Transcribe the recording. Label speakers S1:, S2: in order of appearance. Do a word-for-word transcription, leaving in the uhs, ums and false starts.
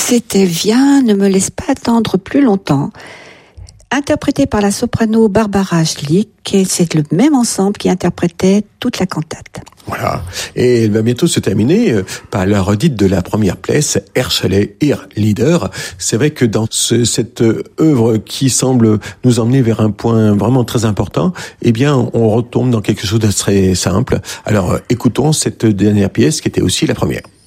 S1: C'était Viens, ne me laisse pas attendre plus longtemps. Interprété par la soprano Barbara Schlick, et c'est le même ensemble qui interprétait toute la cantate.
S2: Voilà. Et elle va bientôt se terminer par la redite de la première pièce, Herschel, Ir Leader. C'est vrai que dans ce, cette œuvre qui semble nous emmener vers un point vraiment très important, eh bien, on retombe dans quelque chose de très simple. Alors, écoutons cette dernière pièce qui était aussi la première.